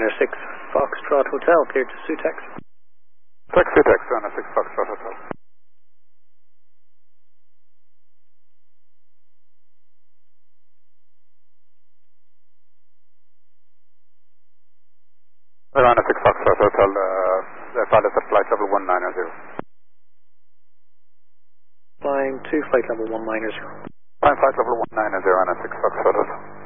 6 Foxtrot Hotel, cleared to Sutex. Taxi, taxi, 6 Foxtrot Hotel. Havana 6 Foxtrot Hotel, the pilot at flight level 190. Flying to flight level 190. Flying flight level 190, Havana 6 Foxtrot Hotel.